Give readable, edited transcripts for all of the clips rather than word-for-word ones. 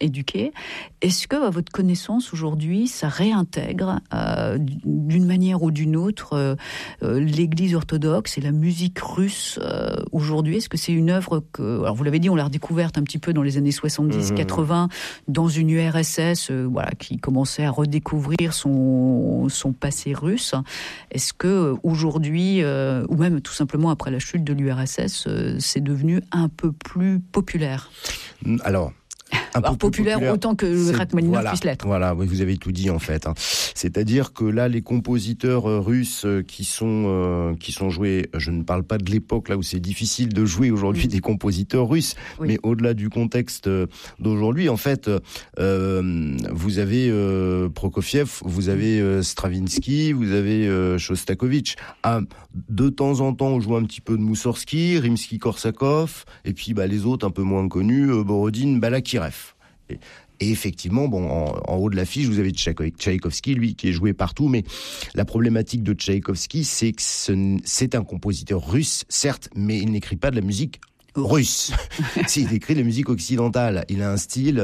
éduqué. Est-ce que, à votre connaissance aujourd'hui, ça réintègre d'une manière ou d'une autre l'Église orthodoxe et la musique russe aujourd'hui? Est-ce que c'est une œuvre que, alors vous l'avez dit, on l'a redécouverte un petit peu dans les années 70-80 dans une URSS qui commençait à redécouvrir son passé russe. Est-ce que aujourd'hui, ou même tout simplement après la chute de l'URSS, c'est devenu un peu plus populaire? Alors, populaire autant que Rachmaninov puisse l'être. Voilà, vous avez tout dit en fait. C'est-à-dire que là, les compositeurs russes qui sont joués, je ne parle pas de l'époque là où c'est difficile de jouer aujourd'hui des compositeurs russes, mais au-delà du contexte d'aujourd'hui, en fait, vous avez Prokofiev, vous avez Stravinsky, vous avez Shostakovich. De temps en temps, on joue un petit peu de Moussorgsky, Rimsky-Korsakov, et puis les autres un peu moins connus, Borodine, Balakirev. Et effectivement, en haut de l'affiche, vous avez Tchaïkovski, lui, qui est joué partout, mais la problématique de Tchaïkovski, c'est que c'est un compositeur russe, certes, mais il n'écrit pas de la musique russe. S'il écrit la musique occidentale, il a un style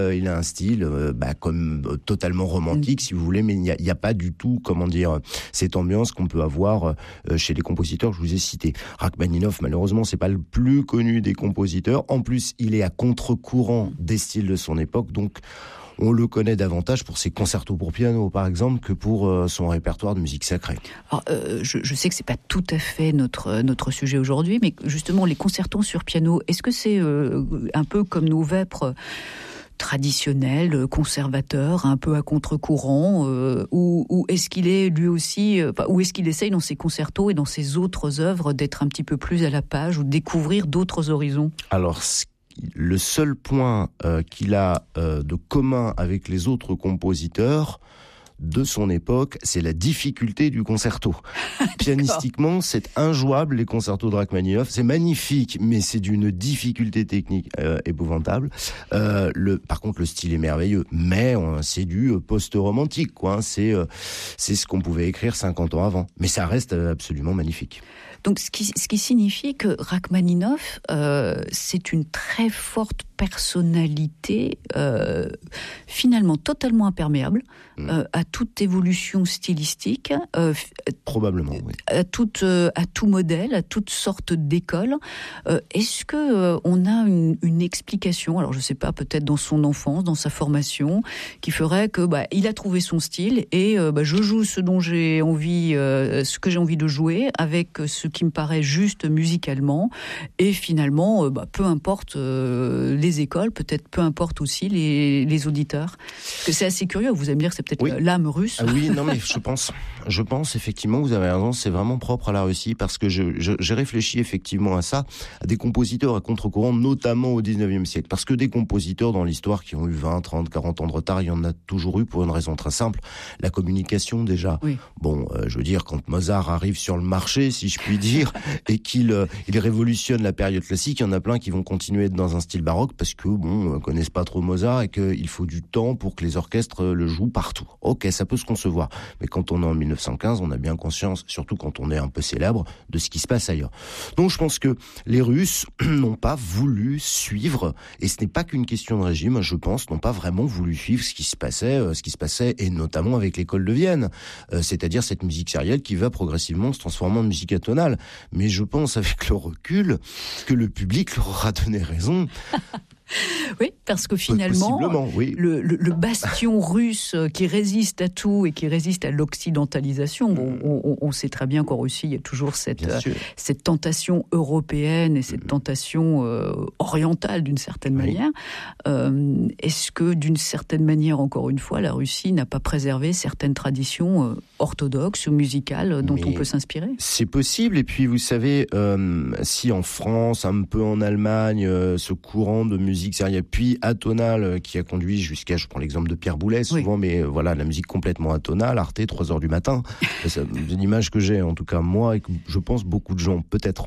comme totalement romantique, si vous voulez, mais il n'y a pas du tout, cette ambiance qu'on peut avoir chez les compositeurs que je vous ai cités. Rachmaninov, malheureusement, c'est pas le plus connu des compositeurs. En plus, il est à contre-courant des styles de son époque, donc on le connaît davantage pour ses concertos pour piano, par exemple, que pour son répertoire de musique sacrée. Alors, je sais que c'est pas tout à fait notre sujet aujourd'hui, mais justement, les concertos sur piano, est-ce que c'est un peu comme nos vêpres traditionnel, conservateur, un peu à contre-courant, ou est-ce qu'il est lui aussi, ou est-ce qu'il essaye dans ses concertos et dans ses autres œuvres d'être un petit peu plus à la page ou découvrir d'autres horizons? Alors, le seul point qu'il a de commun avec les autres compositeurs de son époque, c'est la difficulté du concerto. Pianistiquement, c'est injouable, les concertos de Rachmaninov. C'est magnifique, mais c'est d'une difficulté technique épouvantable. Par contre, le style est merveilleux, mais c'est du post-romantique, quoi. C'est ce qu'on pouvait écrire 50 ans avant. Mais ça reste absolument magnifique. Donc, ce qui signifie que Rachmaninov, c'est une très forte personnalité, finalement totalement imperméable à toute évolution stylistique. Probablement, oui. À tout modèle, à toute sorte d'école. Est-ce que on a une explication, alors je ne sais pas, peut-être dans son enfance, dans sa formation, qui ferait que il a trouvé son style et je joue ce dont j'ai envie, ce que j'ai envie de jouer, avec ce qui me paraît juste musicalement, et finalement, peu importe les écoles, peut-être peu importe aussi les auditeurs. Parce que c'est assez curieux, vous allez me dire que c'est peut-être l'âme russe. Ah oui, non mais je pense effectivement, vous avez raison, c'est vraiment propre à la Russie, parce que j'ai réfléchi effectivement à ça, à des compositeurs à contre-courant, notamment au 19e siècle, parce que des compositeurs dans l'histoire qui ont eu 20, 30, 40 ans de retard, il y en a toujours eu pour une raison très simple, la communication déjà. Oui. Bon, je veux dire, quand Mozart arrive sur le marché, si je puis dire, et qu'il révolutionne la période classique, il y en a plein qui vont continuer à être dans un style baroque, parce que connaissent pas trop Mozart et qu'il faut du temps pour que les orchestres le jouent partout. Ok, ça peut se concevoir. Mais quand on est en 1915, on a bien conscience, surtout quand on est un peu célèbre, de ce qui se passe ailleurs. Donc je pense que les Russes n'ont pas voulu suivre, et ce n'est pas qu'une question de régime, je pense, n'ont pas vraiment voulu suivre ce qui se passait, et notamment avec l'école de Vienne, c'est-à-dire cette musique sérielle qui va progressivement se transformer en musique atonale. Mais je pense, avec le recul, que le public leur aura donné raison. Oui, parce que finalement, oui. le bastion russe qui résiste à tout et qui résiste à l'occidentalisation, on sait très bien qu'en Russie, il y a toujours cette tentation européenne et cette tentation orientale d'une certaine manière. Est-ce que d'une certaine manière, encore une fois, la Russie n'a pas préservé certaines traditions orthodoxes ou musicales dont on peut s'inspirer? C'est possible, et puis vous savez, si en France, un peu en Allemagne, ce courant de musique sérielle puis atonale qui a conduit jusqu'à, je prends l'exemple de Pierre Boulez souvent, mais voilà, la musique complètement atonale, Arte, 3h du matin, c'est l'image que j'ai en tout cas moi, et que je pense beaucoup de gens peut-être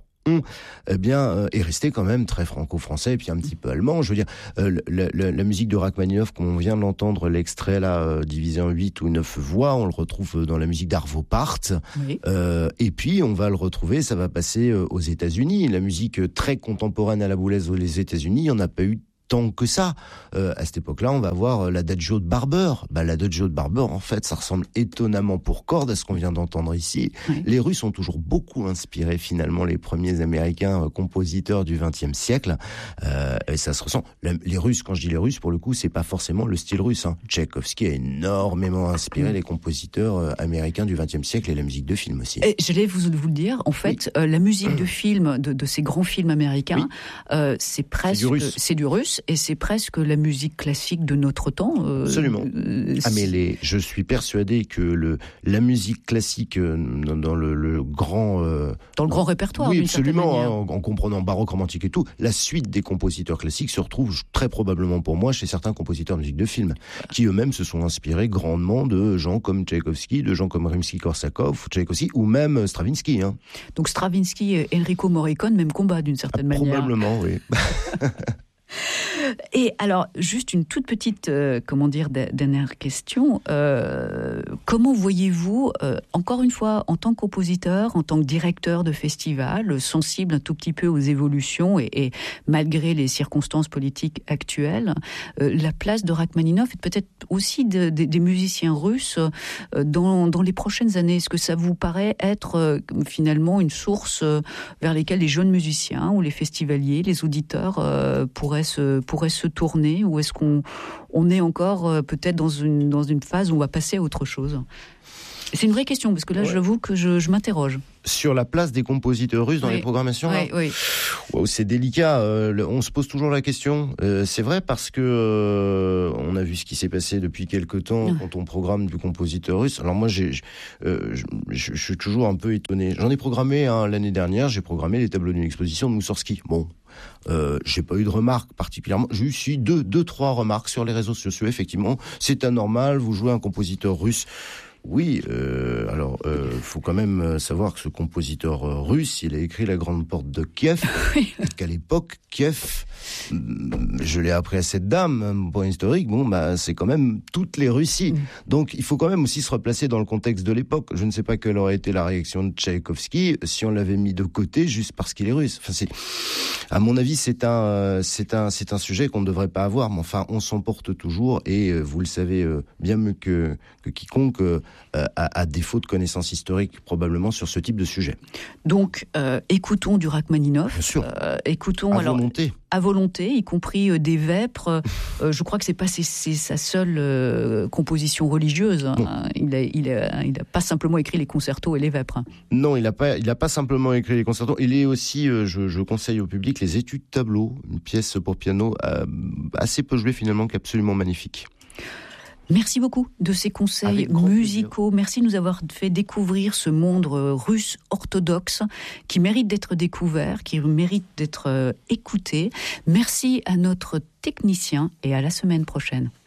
est resté quand même très franco-français et puis un petit peu allemand. Je veux dire, la musique de Rachmaninov, comme on vient de l'entendre, l'extrait là, divisé en 8 ou 9 voix, on le retrouve dans la musique d'Arvo Pärt. Et puis on va le retrouver, ça va passer aux États-Unis. La musique très contemporaine à la Boulez aux États-Unis, il n'y en a pas eu tant que ça. À cette époque-là, on va voir l'Adagio de Barber. L'Adagio de Barber, en fait, ça ressemble étonnamment pour cordes à ce qu'on vient d'entendre ici. Oui. Les Russes ont toujours beaucoup inspiré finalement les premiers Américains compositeurs du XXe siècle. Et ça se ressent. Les Russes, quand je dis les Russes, pour le coup, c'est pas forcément le style russe. Tchaïkovski a énormément inspiré les compositeurs américains du XXe siècle et la musique de film aussi. Et j'allais vous le dire, en fait, la musique de film, de ces grands films américains, c'est presque... C'est du russe, et c'est presque la musique classique de notre temps. Absolument. Mais je suis persuadé que la musique classique dans le grand... dans le grand répertoire, oui, absolument, en comprenant baroque, romantique et tout, la suite des compositeurs classiques se retrouve très probablement pour moi chez certains compositeurs de musique de film, qui eux-mêmes se sont inspirés grandement de gens comme Tchaïkovski, de gens comme Rimsky-Korsakov, Tchaïkovski, ou même Stravinsky. Donc Stravinsky et Enrico Morricone, même combat d'une certaine manière. Probablement, oui. Et alors, juste une toute petite, dernière question. Comment voyez-vous, encore une fois, en tant que compositeur, en tant que directeur de festival, sensible un tout petit peu aux évolutions et malgré les circonstances politiques actuelles, la place de Rachmaninov et peut-être aussi des musiciens russes dans les prochaines années? Est-ce que ça vous paraît être finalement une source vers lesquelles les jeunes musiciens ou les festivaliers, les auditeurs pourraient se tourner, ou est-ce qu'on est encore peut-être dans une phase où on va passer à autre chose? C'est une vraie question, parce que là, j'avoue que je m'interroge. Sur la place des compositeurs russes dans les programmations, oui. Wow, c'est délicat. On se pose toujours la question. C'est vrai parce que on a vu ce qui s'est passé depuis quelque temps quand on programme du compositeur russe. Alors moi, je suis toujours un peu étonné. J'en ai programmé l'année dernière. J'ai programmé les tableaux d'une exposition de Moussorgsky. Bon. J'ai pas eu de remarques particulièrement. J'ai eu deux, trois remarques sur les réseaux sociaux. Effectivement, c'est anormal. Vous jouez un compositeur russe. Oui, faut quand même savoir que ce compositeur russe, il a écrit La Grande Porte de Kiev, et qu'à l'époque, Kiev, je l'ai appris à cette dame, un point historique, c'est quand même toutes les Russies. Donc, il faut quand même aussi se replacer dans le contexte de l'époque. Je ne sais pas quelle aurait été la réaction de Tchaïkovski si on l'avait mis de côté juste parce qu'il est russe. Enfin, à mon avis, c'est un sujet qu'on ne devrait pas avoir, mais enfin, on s'en porte toujours, et vous le savez bien mieux que quiconque, à défaut de connaissances historiques probablement sur ce type de sujet. Donc, écoutons du Rachmaninov. Bien sûr. Écoutons à volonté, y compris des vêpres. Je crois que c'est sa seule composition religieuse. Il a pas simplement écrit les concertos et les vêpres. Non, il a pas simplement écrit les concertos. Il est aussi, je conseille au public, les Études tableaux, une pièce pour piano assez peu jouée finalement, qui est absolument magnifique. Merci beaucoup de ces conseils musicaux. Merci de nous avoir fait découvrir ce monde russe orthodoxe qui mérite d'être découvert, qui mérite d'être écouté. Merci à notre technicien et à la semaine prochaine.